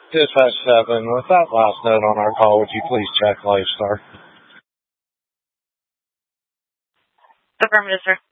Dispatch 7, with that last note on our call, would you please check Lifestar? Affirmative, sir.